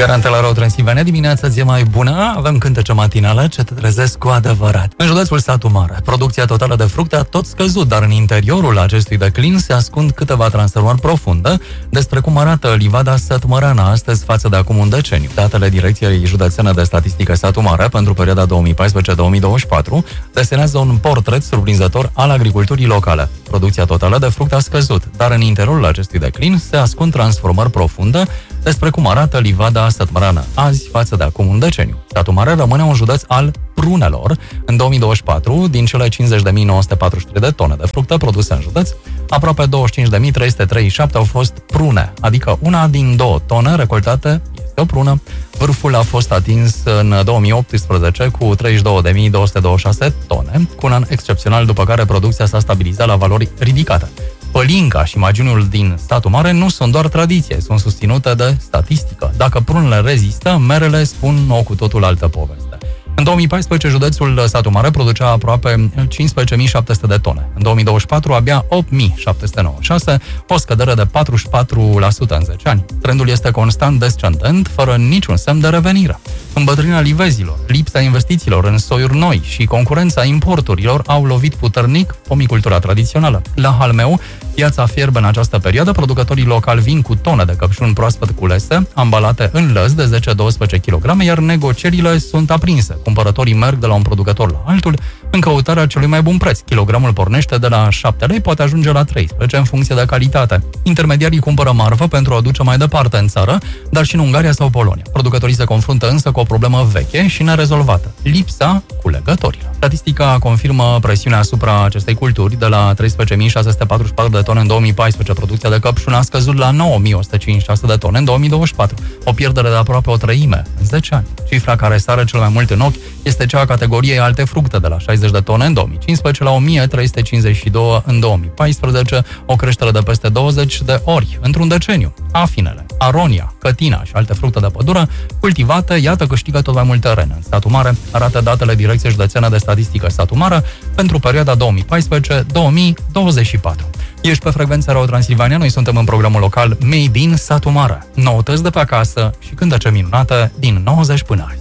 Garante la Rau Transilvania, dimineața zi mai bună, avem cântece matinale ce te trezesc cu adevărat. În județul Satu Mare, producția totală de fructe a tot scăzut, dar în interiorul acestui declin se ascund câteva transformări profunde despre cum arată livada sătmăreană astăzi față de acum un deceniu. Datele Direcției Județene de Statistică Satu Mare pentru perioada 2014-2024 desenează un portret surprinzător al agriculturii locale. Producția totală de fructe a scăzut, dar în interiorul acestui declin se ascund transformări profunde despre cum arată livada sătmăreană azi față de acum un deceniu. Satu Mare rămâne un județ al prunelor. În 2024, din cele 50.943 de tone de fructe produse în județ, aproape 25.337 au fost prune, adică una din 2 tone recoltate este o prună. Vârful a fost atins în 2018 cu 32.226 tone, cu un an excepțional, după care producția s-a stabilizat la valori ridicate. Pălinca și magiunul din Satu Mare nu sunt doar tradiție, sunt susținute de statistică. Dacă prunele rezistă, merele spun o cu totul altă poveste. În 2014, județul Satu Mare producea aproape 15.700 de tone. În 2024, abia 8.796, o scădere de 44% în 10 ani. Trendul este constant descendent, fără niciun semn de revenire. Îmbătrânirea livezilor, lipsa investițiilor în soiuri noi și concurența importurilor au lovit puternic pomicultura tradițională. La Halmeu, piața fierbe în această perioadă, producătorii locali vin cu tone de căpșuni proaspăt culese, ambalate în lăzi de 10-12 kg, iar negocierile sunt aprinse. Cumpărătorii merg de la un producător la altul în căutarea celui mai bun preț. Kilogramul pornește de la 7 lei, poate ajunge la 13 în funcție de calitate. Intermediarii cumpără marfă pentru a o duce mai departe în țară, dar și în Ungaria sau Polonia. Producătorii se confruntă însă cu o problemă veche și nerezolvată: lipsa culegătorilor. Statistica confirmă presiunea asupra acestei culturi. De la 13.644 de tone în 2014, producția de căpșuni a scăzut la 9.156 de tone în 2024, o pierdere de aproape o treime în 10 ani. Cifra care sare cel mai mult în ochi este cea a categoriei alte fructe, de la 60 de tone în 2015 la 1.352 în 2014, o creștere de peste 20 de ori într-un deceniu. Afinele, aronia, cătina și alte fructe de pădure cultivate, iată, câștigă tot mai mult teren în Satu Mare, arată datele Direcției Județene de Statistică Satu Mare pentru perioada 2014-2024. Ești pe frecvența Rau Transilvania, noi suntem în programul local Made in Satu Mare. Noutăți de pe acasă și cântece minunate din 90 până azi.